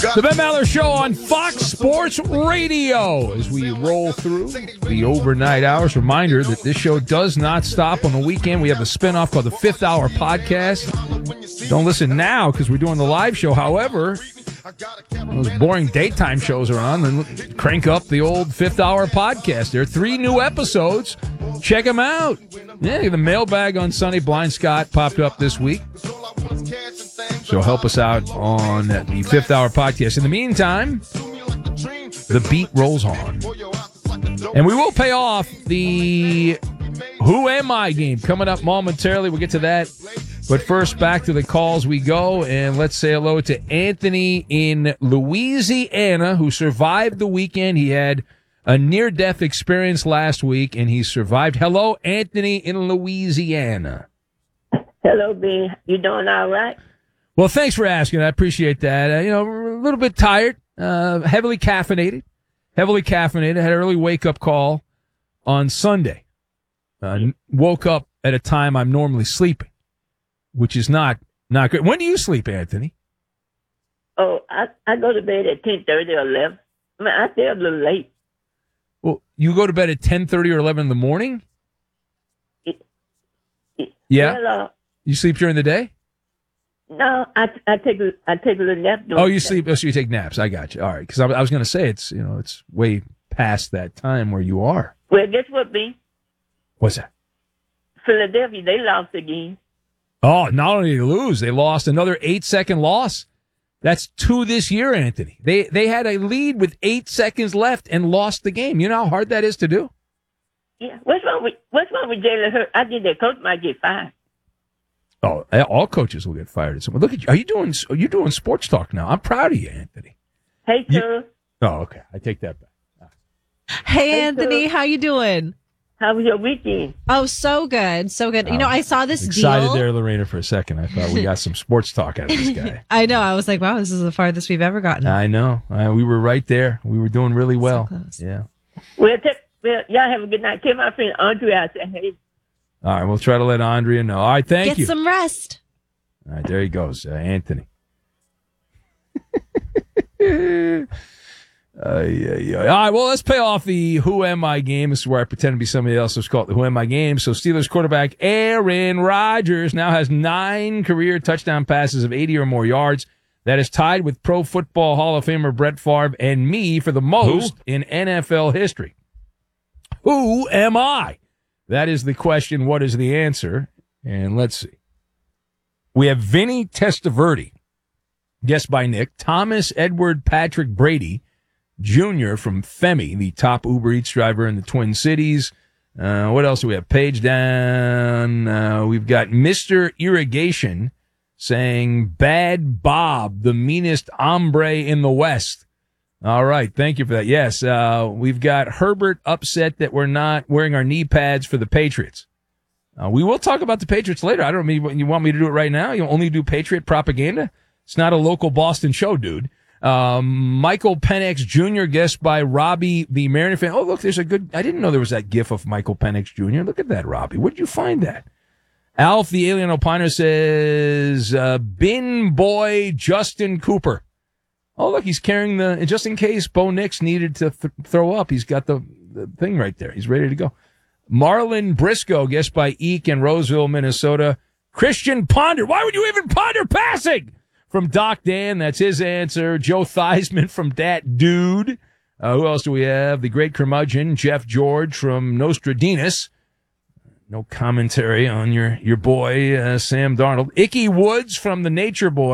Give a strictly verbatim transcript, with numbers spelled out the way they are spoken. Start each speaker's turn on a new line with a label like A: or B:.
A: The Ben Maller Show on Fox Sports Radio as we roll through the overnight hours. Reminder that this show does not stop on the weekend. We have a spinoff called the Fifth Hour Podcast. Don't listen now because we're doing the live show. However, those boring daytime shows are on, then crank up the old Fifth Hour Podcast. There are three new episodes. Check them out. Yeah, the mailbag on Sonny Blind Scott popped up this week. So help us out on the Fifth Hour Podcast. In the meantime, the beat rolls on. And we will pay off the Who Am I game coming up momentarily. We'll get to that. But first, back to the calls we go. And let's say hello to Anthony in Louisiana, who survived the weekend. He had a near-death experience last week, and he survived. Hello, Anthony in Louisiana.
B: Hello, B. You doing all right?
A: Well, thanks for asking. I appreciate that. Uh, you know, a little bit tired, uh, heavily caffeinated, heavily caffeinated. I had an early wake-up call on Sunday. Uh, woke up at a time I'm normally sleeping, which is not, not good. When do you sleep, Anthony?
B: Oh, I, I go to bed at ten thirty or eleven. I mean, I stay a little late.
A: Well, you go to bed at ten thirty or eleven in the morning?
B: It, it,
A: yeah?
B: Well, uh,
A: you sleep during the day?
B: No, I, I take a, I take a little nap.
A: Oh, you sleep. Oh, so you take naps. I got you. All right, because I, I was going to say it's you know it's way past that time where you are.
B: Well, guess what, B?
A: What's that?
B: Philadelphia, they lost again.
A: Oh, not only did they lose, they lost another eight second loss. That's two this year, Anthony. They they had a lead with eight seconds left and lost the game. You know how hard that is to do?
B: Yeah. What's wrong with What's wrong with Jalen Hurts? I think that coach might get fired.
A: Oh, all coaches will get fired at some point. Look at you. Are you doing? Are you doing sports talk now? I'm proud of you, Anthony.
B: Hey, Too.
A: Oh, okay. I take that back.
C: Hey, hey Anthony, Too. How you doing?
B: How was your weekend?
C: Oh, so good, so good. You know, I saw this
A: excited
C: deal.
A: there, Lorena, for a second. I thought we got some sports talk out of this guy.
C: I know. I was like, wow, this is the farthest we've ever gotten.
A: I know. Uh, we were right there. We were doing really well. So close. Yeah.
B: Well, t- well, y'all have a good night. Tell my friend Andrea I said, hey. All
A: right, we'll try to let Andrea know. All right, thank
C: Get
A: you.
C: Get some rest.
A: All right, there he goes, uh, Anthony. Uh, yeah, yeah. All right, well, let's pay off the Who Am I game. This is where I pretend to be somebody else. Let's call it the Who Am I game. So Steelers quarterback Aaron Rodgers now has nine career touchdown passes of eighty or more yards. That is tied with Pro Football Hall of Famer Brett Favre and me for the most Who? in N F L history. Who am I? That is the question. What is the answer? And let's see. We have Vinny Testaverde, guessed by Nick, Thomas Edward Patrick Brady, Junior from Femi, the top Uber Eats driver in the Twin Cities. Uh, what else do we have? Page down. Uh, we've got Mister Irrigation saying, Bad Bob, the meanest hombre in the West. All right. Thank you for that. Yes. Uh, we've got Herbert upset that we're not wearing our knee pads for the Patriots. Uh, we will talk about the Patriots later. I don't mean you want me to do it right now. You only do Patriot propaganda. It's not a local Boston show, dude. Um, Michael Penix Junior, guessed by Robbie, the Mariner fan. Oh, look, there's a good, I didn't know there was that gif of Michael Penix Junior Look at that, Robbie. Where'd you find that? Alf, the alien opiner, says, uh, bin boy Justin Cooper. Oh, look, he's carrying the, just in case Bo Nix needed to th- throw up, he's got the, the thing right there. He's ready to go. Marlon Briscoe, guessed by Eek in Roseville, Minnesota. Christian Ponder. Why would you even ponder passing? From Doc Dan, that's his answer. Joe Theismann from Dat Dude. Uh, who else do we have? The great curmudgeon, Jeff George from Nostradamus. No commentary on your, your boy, uh, Sam Darnold. Icky Woods from the Nature Boy.